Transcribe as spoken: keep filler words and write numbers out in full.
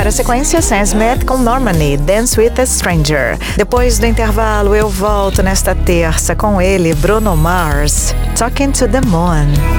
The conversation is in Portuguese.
agora a sequência Sam Smith com Normani, Dance with a Stranger. Depois do intervalo eu volto nesta terça com ele, Bruno Mars, Talking to the Moon.